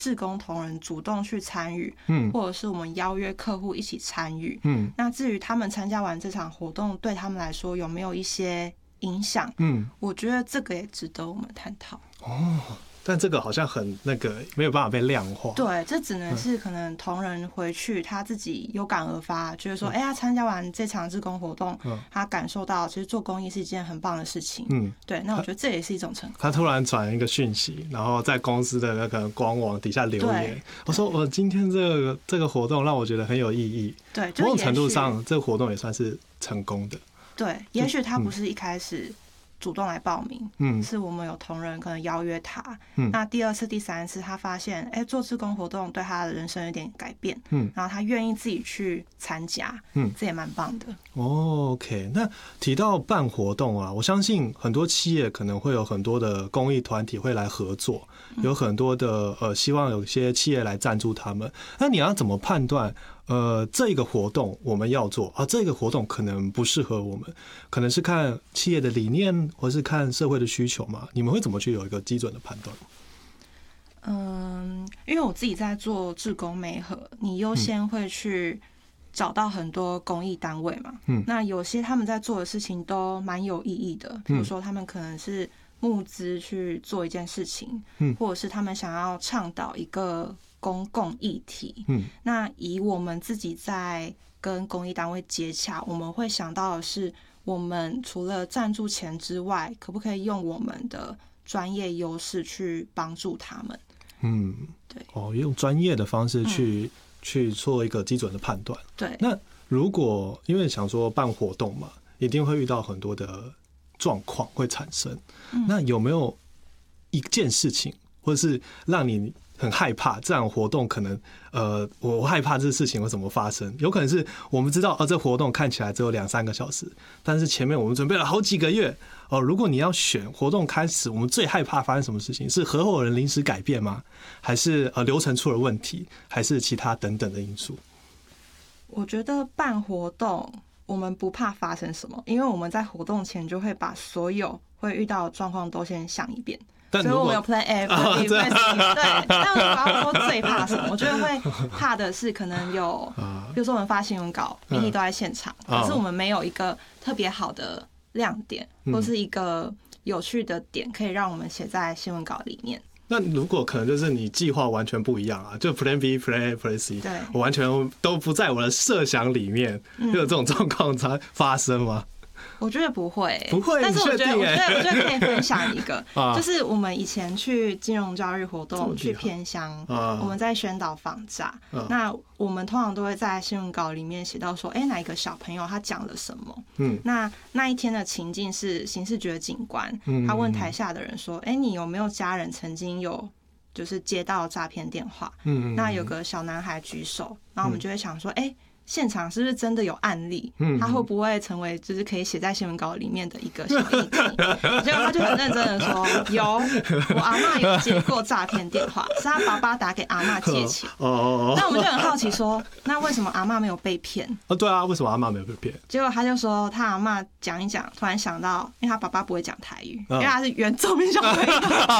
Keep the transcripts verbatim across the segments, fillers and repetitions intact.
志工同仁主动去参与，嗯，或者是我们邀约客户一起参与，嗯，那至于他们参加完这场活动对他们来说有没有一些影响，嗯，我觉得这个也值得我们探讨。 哦，但这个好像很那个没有办法被量化。 对，这只能是可能同仁回去他自己有感而发，觉得说，哎、欸，他参加完这场志工活动，嗯、他感受到其实做公益是一件很棒的事情。嗯，对，那我觉得这也是一种成功。 他突然传一个讯息，然后在公司的那个官网底下留言，我说我今天这个这个活动让我觉得很有意义。 对， 某种程度上，这个活动也算是成功的。 对，也许他不是一开始主动来报名，嗯，是我们有同仁可能邀约他，嗯，那第二次、第三次，他发现，哎、欸，做志工活动对他的人生有点改变，嗯，然后他愿意自己去参加，嗯，这也蛮棒的。 哦 ，OK， 那提到办活动啊，我相信很多企业可能会有很多的公益团体会来合作，有很多的呃，希望有些企业来赞助他们。那你要怎么判断？呃，这个活动我们要做啊，这个活动可能不适合我们，可能是看企业的理念，或是看社会的需求嘛？你们会怎么去有一个基准的判断？ 嗯，因为我自己在做志工媒合，你优先会去找到很多公益单位嘛，嗯，那有些他们在做的事情都蛮有意义的，比如说他们可能是募资去做一件事情，嗯，或者是他们想要倡导一个公共议题，嗯，那以我们自己在跟公益单位接洽，我们会想到的是，我们除了赞助钱之外，可不可以用我们的专业优势去帮助他们？ 嗯，对，哦，用专业的方式去、嗯、去做一个基准的判断。 对， 那如果因为想说办活动嘛，一定会遇到很多的状况会产生、嗯，那有没有一件事情，或者是让你很害怕这样活动可能呃，我害怕这事情会怎么发生？有可能是我们知道，哦，这活动看起来只有两三个小时，但是前面我们准备了好几个月哦。如果你要选活动开始，我们最害怕发生什么事情？是合伙人临时改变吗？还是呃流程出了问题？还是其他等等的因素？ 我觉得办活动我们不怕发生什么，因为我们在活动前就会把所有会遇到的状况都先想一遍。所以我们有 Plan A、Plan B、Plan C， 对。但如果要说最怕什么，我觉得会怕的是可能有，比如说我们发新闻稿，媒体都在现场，可是我们没有一个特别好的亮点，或是一个有趣的点，可以让我们写在新闻稿里面。 那如果可能就是你计划完全不一样啊，就 Plan B、Plan A、Plan C， 对， 我完全都不在我的设想里面，会有这种状况才发生吗？ 我觉得不会、欸， 不会。 但是我觉得，我觉得，我觉得可以分享一个，就是我们以前去金融教育活动，去偏乡，我们在宣导防诈。那我们通常都会在新闻稿里面写到说，哎、欸，哪一个小朋友他讲了什么？嗯，那那一天的情境是刑事局的警官，他问台下的人说，哎、欸，你有没有家人曾经有就是接到诈骗电话？嗯，那有个小男孩举手，然后我们就会想说，哎、欸。现场是不是真的有案例？他会不会成为就是可以写在新闻稿里面的一个小议题？结果他就很认真的说：“有，我阿嬷有接过诈骗电话，是他爸爸打给阿嬷借钱。”哦，那我们就很好奇说，那为什么阿嬷没有被骗？ 哦，对啊，为什么阿嬷没有被骗？ 结果他就说，他阿嬷讲一讲，突然想到，因为他爸爸不会讲台语，因为他是原住民小朋友。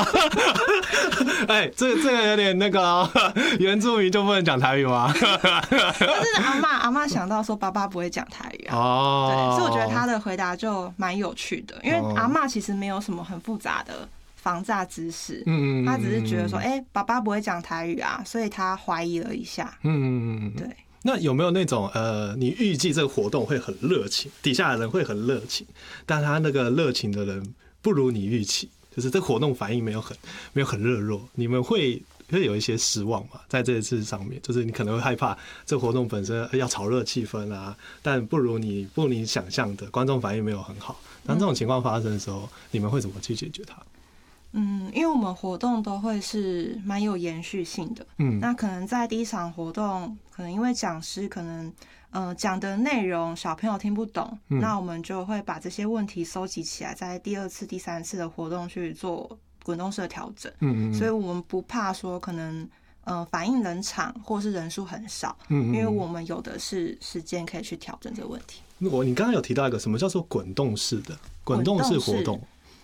哎，这这个有点那个、哦，原住民就不能讲台语吗？ 但是阿嬷。阿嬷想到说爸爸不会讲台语啊，哦、对，所以我觉得他的回答就蛮有趣的，因为阿嬷其实没有什么很复杂的防诈知识，嗯，他只是觉得说，哎、欸，爸爸不会讲台语啊，所以他怀疑了一下，嗯嗯，对。 那有没有那种呃，你预计这个活动会很热情，底下的人会很热情，但他那个热情的人不如你预期，就是这活动反应没有很没有很热络，你们会？会有一些失望嘛，在这一次上面，就是你可能会害怕这个活动本身要炒热气氛啊，但不如你不如你想象的，观众反应没有很好。当这种情况发生的时候，你们会怎么去解决它？ 嗯，因为我们活动都会是蛮有延续性的，嗯，那可能在第一场活动，可能因为讲师可能呃讲的内容小朋友听不懂，嗯，那我们就会把这些问题收集起来，在第二次、第三次的活动去做滚动式的调整，嗯嗯，所以我们不怕说可能呃反应冷场或是人数很少，嗯，因为我们有的是时间可以去调整这个问题。 我你刚刚有提到一个什么叫做滚动式的滚动式活动？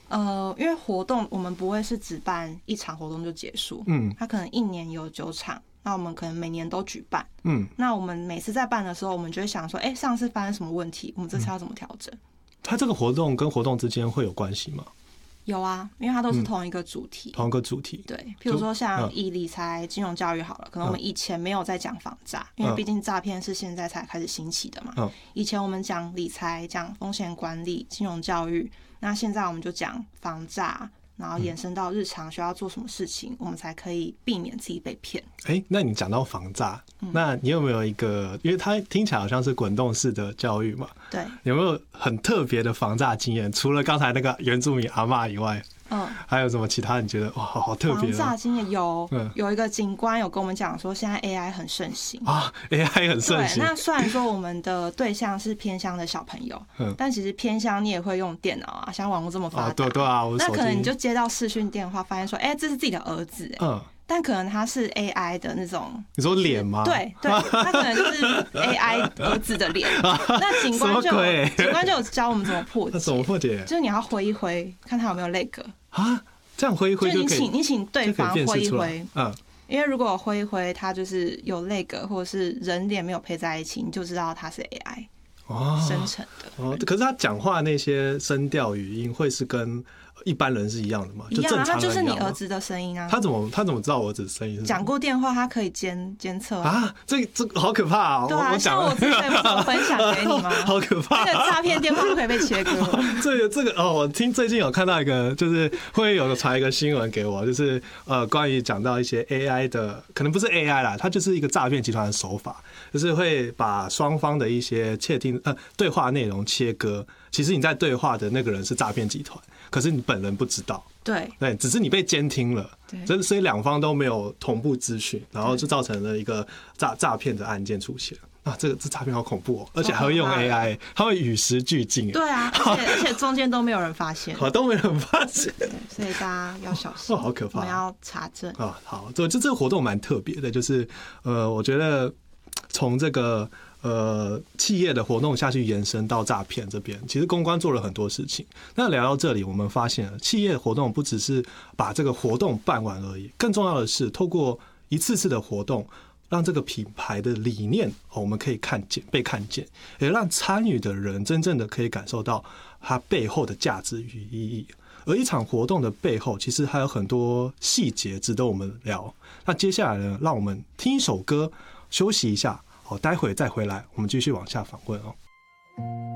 呃，因为活动我们不会是只办一场活动就结束，嗯，它可能一年有九场，那我们可能每年都举办，嗯，那我们每次在办的时候，我们就会想说，哎、欸，上次发生什么问题，我们这次要怎么调整？ 它这个活动跟活动之间会有关系吗？ 有啊，因为它都是同一个主题， 嗯、同一个主题。 对，譬如说像以理财、金融教育好了，可能我们以前没有在讲房诈，因为毕竟诈骗是现在才开始兴起的嘛。嗯、以前我们讲理财、讲风险管理、金融教育，那现在我们就讲房诈，然后延伸到日常需要做什么事情，我们才可以避免自己被骗。 哎、欸，那你讲到房诈，嗯、那你有没有一个，因为它听起来好像是滚动式的教育嘛？ 对， 有没有很特别的房诈经验？除了刚才那个原住民阿嬷以外，嗯，还有什么其他你觉得哇好好特别？ 房诈经验有，嗯、有一个警官有跟我们讲说，现在 A I 很盛行啊 ，A I 很盛行。 对，那虽然说我们的对象是偏乡的小朋友，嗯，但其实偏乡你也会用电脑啊，像网络这么发达， 啊对对啊，我那可能你就接到视讯电话，发现说，哎、欸，这是自己的儿子、欸，嗯。但可能他是 A I 的那种， 你说脸吗？ 对对，他可能就是 A I 儿子的脸。那警官就警官就有教我们怎么破解， 怎么破解？ 就是你要挥一挥，看他有没有 lag 啊，这样挥一挥就可以。 就你请你请对方挥一挥，嗯，因为如果挥一挥，他就是有 lag 或者是人脸没有配在一起，你就知道他是 A I 生成的。 哦，可是他讲话那些声调语音会是跟一般人是一样的吗？ 一样啊，他就是你儿子的声音啊。 他怎么他怎么知道我儿子的声音？ 讲过电话，他可以监监测啊。这这个好可怕啊！ 对啊，像我之前不是分享给你吗？ 好可怕！ 那个诈骗电话就可以被切割。 这个这个哦，我听最近有看到一个，就是会有传一个新闻给我，就是呃，关于讲到一些 A I 的，可能不是 A I 啦，它就是一个诈骗集团的手法，就是会把双方的一些窃听呃对话内容切割。其实你在对话的那个人是诈骗集团，可是你本人不知道。 对对，只是你被监听了，对，所以两方都没有同步资讯，然后就造成了一个诈诈骗的案件出现。啊，这个这诈骗好恐怖哦，而且还会用 A I， 它会与时俱进。 对啊，而且而且中间都没有人发现， 好，都没有人发现， 所以大家要小心。 哦，好可怕！ 我们要查证啊。好，这这这个活动蛮特别的，就是呃，我觉得从这个。呃，企业的活动下去延伸到诈骗这边，其实公关做了很多事情。那聊到这里，我们发现了企业活动不只是把这个活动办完而已，更重要的是透过一次次的活动，让这个品牌的理念我们可以看见、被看见，也让参与的人真正的可以感受到它背后的价值与意义。而一场活动的背后，其实还有很多细节值得我们聊。那接下来呢，让我们听一首歌，休息一下。好，待会再回来，我们继续往下访问哦。